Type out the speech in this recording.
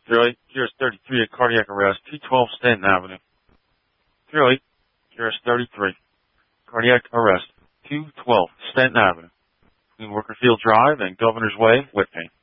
Curious 33 at cardiac arrest, 212 Stanton Avenue. 308, Curious 33, cardiac arrest, 212 Stanton Avenue, between Workerfield Drive and Governor's Way, Whitby.